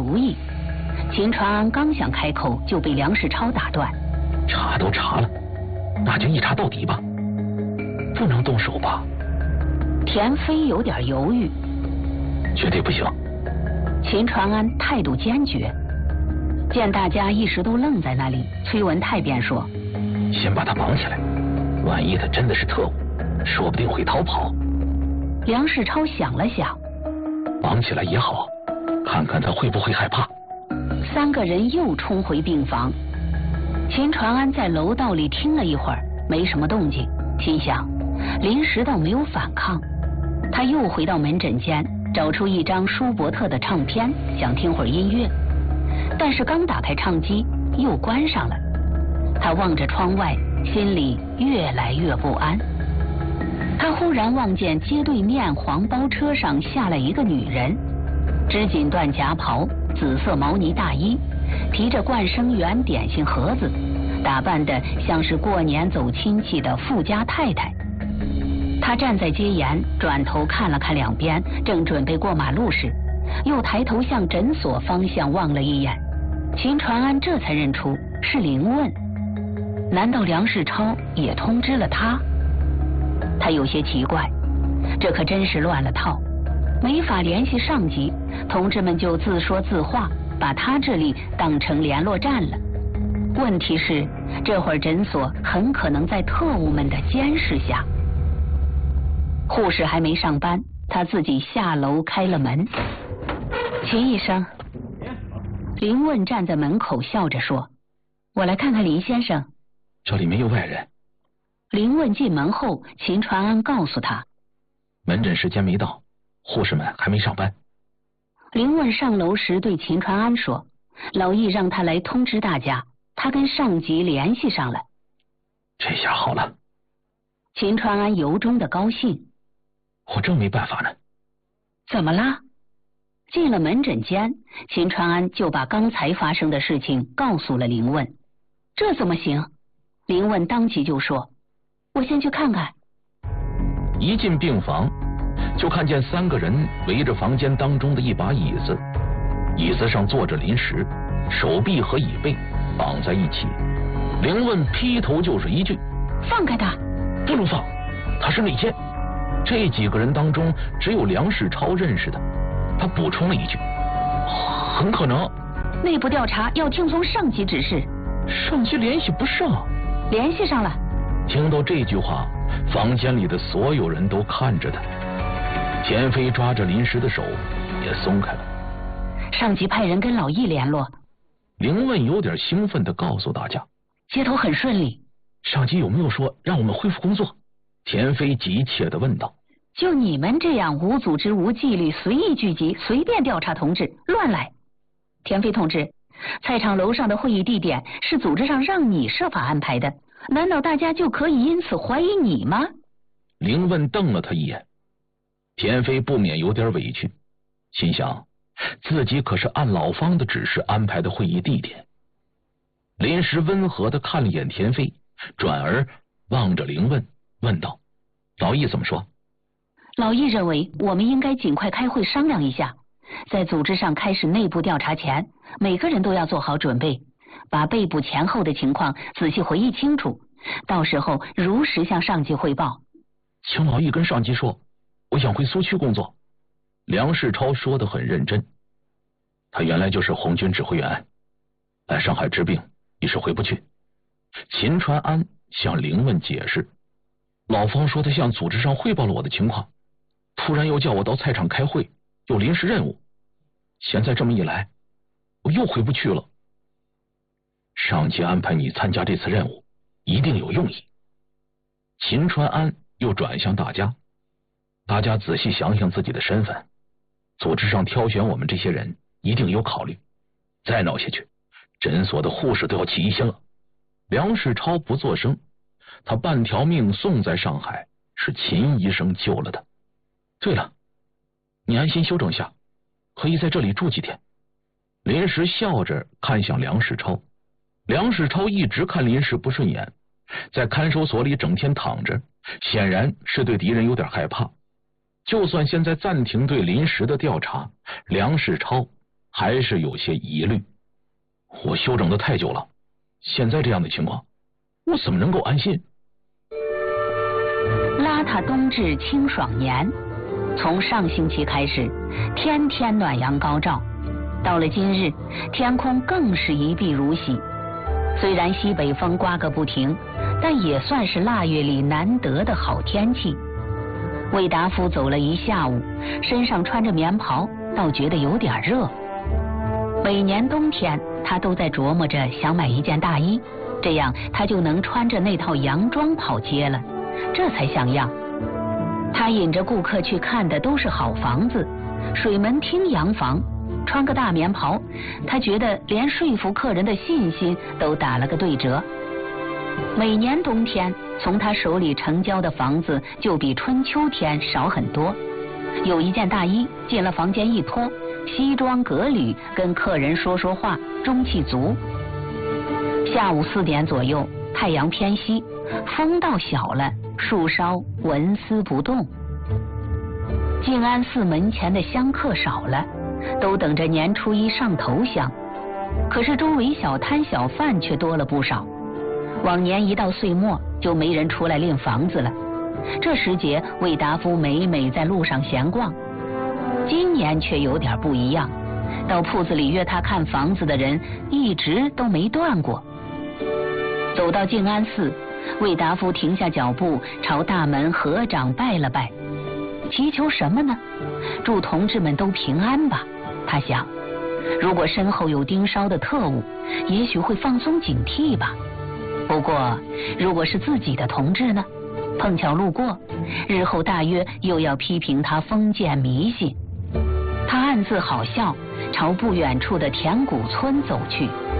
主意。秦传安刚想开口，就被梁世超打断：“ 查都查了，那就一查到底吧，不能动手吧？” 田飞有点犹豫：“ 绝对不行。” 秦传安态度坚决。见大家一时都愣在那里，崔文泰便说：“ 先把他绑起来，万一他真的是特务，说不定会逃跑。” 梁世超想了想：“ 绑起来也好，看看他会不会害怕。” 三个人又冲回病房。秦传安在楼道里听了一会儿，没什么动静，心想临时倒没有反抗。他又回到门诊间，找出一张舒伯特的唱片，想听会儿音乐，但是刚打开唱机又关上了。他望着窗外，心里越来越不安。他忽然望见街对面黄包车上下来一个女人，织锦缎夹袍，紫色毛呢大衣，提着冠生园点心盒子，打扮得像是过年走亲戚的富家太太。他站在街沿，转头看了看两边，正准备过马路时，又抬头向诊所方向望了一眼。秦传安这才认出是林问，难道梁世超也通知了他？他有些奇怪，这可真是乱了套，没法联系上级，同志们就自说自话，把他这里当成联络站了。问题是，这会儿诊所很可能在特务们的监视下。护士还没上班，他自己下楼开了门。秦医生。林问站在门口笑着说：“我来看看林先生。” 这里没有外人。 林问进门后，秦传安告诉他：“ 门诊时间没到，护士们还没上班。” 林问上楼时对秦传安说：“老易让他来通知大家，他跟上级联系上了。” 这下好了。 秦传安由衷的高兴。 我正没办法呢。 怎么啦？进了门诊间，秦传安就把刚才发生的事情告诉了林问。这怎么行？林问当即就说：“我先去看看。” 一进病房，就看见三个人围着房间当中的一把椅子，椅子上坐着林石，手臂和椅背绑在一起。林问劈头就是一句：“ 放开他！”“ 不能放，他是内奸。”这几个人当中，只有梁世超认识的。他补充了一句：“很可能。” 内部调查要听从上级指示。 上级联系不上。 联系上了。 听到这句话，房间里的所有人都看着他。田飞抓着林石的手也松开了。 上级派人跟老易联络。 林问有点兴奋地告诉大家：“ 接头很顺利。” 上级有没有说让我们恢复工作？田飞急切地问道。 就你们这样无组织无纪律随意聚集随便调查同志乱来。田飞同志，菜场楼上的会议地点是组织上让你设法安排的，难道大家就可以因此怀疑你吗？ 林问瞪了他一眼。田飞不免有点委屈，心想自己可是按老方的指示安排的会议地点。林石温和地看了眼田飞，转而望着林问问道：“老易怎么说？” 老易认为我们应该尽快开会商量一下，在组织上开始内部调查前，每个人都要做好准备，把被捕前后的情况仔细回忆清楚，到时候如实向上级汇报。 请老易跟上级说，我想回苏区工作。梁世超说得很认真，他原来就是红军指挥员，来上海治病一时回不去。秦传安向林问解释，老方说他向组织上汇报了我的情况，突然又叫我到菜场开会，有临时任务，现在这么一来，我又回不去了。上级安排你参加这次任务，一定有用意。秦传安又转向大家，大家仔细想想自己的身份，组织上挑选我们这些人一定有考虑，再闹下去，诊所的护士都要起疑心了。梁世超不作声，他半条命送在上海，是秦医生救了他。对了，你安心休整下，可以在这里住几天。林石笑着看向梁世超，梁世超一直看林石不顺眼，在看守所里整天躺着，显然是对敌人有点害怕。就算现在暂停对林石的调查，梁世超还是有些疑虑。我休整的太久了，现在这样的情况，我怎么能够安心？ 邋遢冬至清爽年，从上星期开始，天天暖阳高照。到了今日，天空更是一碧如洗。虽然西北风刮个不停，但也算是腊月里难得的好天气。魏达夫走了一下午，身上穿着棉袍，倒觉得有点热。每年冬天，他都在琢磨着想买一件大衣，这样他就能穿着那套洋装跑街了，这才像样。他引着顾客去看的都是好房子，水门厅洋房，穿个大棉袍，他觉得连说服客人的信心都打了个对折。每年冬天，从他手里成交的房子就比春秋天少很多。有一件大衣，进了房间一脱，西装革履，跟客人说说话，中气足。下午4点左右，太阳偏西，风倒小了，树梢纹丝不动。静安寺门前的香客少了，都等着年初一上头香，可是周围小摊小贩却多了不少。往年一到岁末，就没人出来拎房子了。这时节，魏达夫每每在路上闲逛。今年却有点不一样，到铺子里约他看房子的人一直都没断过。走到静安寺，魏达夫停下脚步，朝大门合掌拜了拜。祈求什么呢？祝同志们都平安吧。他想，如果身后有盯梢的特务，也许会放松警惕吧。不过，如果是自己的同志呢？碰巧路过，日后大约又要批评他封建迷信。他暗自好笑，朝不远处的田谷村走去。